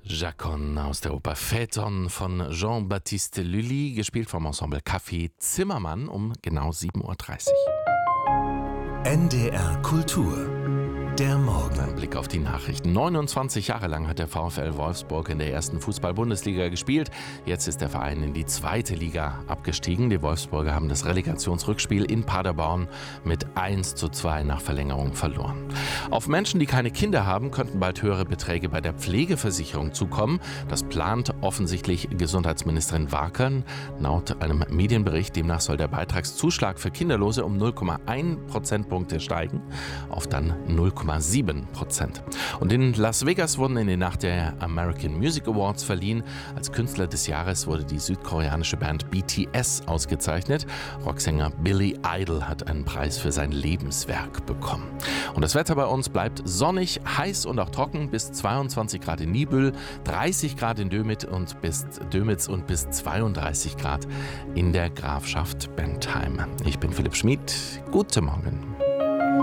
Jacon aus der Oper Phaeton von Jean-Baptiste Lully, gespielt vom Ensemble Café Zimmermann um genau 7:30 Uhr. NDR Kultur. Der Morgen. Ein Blick auf die Nachrichten. 29 Jahre lang hat der VfL Wolfsburg in der ersten Fußball-Bundesliga gespielt. Jetzt ist der Verein in die zweite Liga abgestiegen. Die Wolfsburger haben das Relegationsrückspiel in Paderborn mit 1:2 nach Verlängerung verloren. Auf Menschen, die keine Kinder haben, könnten bald höhere Beträge bei der Pflegeversicherung zukommen. Das plant offensichtlich Gesundheitsministerin Waakern. Laut einem Medienbericht demnach soll der Beitragszuschlag für Kinderlose um 0,1 Prozentpunkte steigen auf dann 0,7%. Und in Las Vegas wurden in der Nacht der American Music Awards verliehen. Als Künstler des Jahres wurde die südkoreanische Band BTS ausgezeichnet. Rocksänger Billy Idol hat einen Preis für sein Lebenswerk bekommen. Und das Wetter bei uns bleibt sonnig, heiß und auch trocken, bis 22 Grad in Niebüll, 30 Grad in Dömitz und bis 32 Grad in der Grafschaft Bentheim. Ich bin Philipp Schmid. Guten Morgen.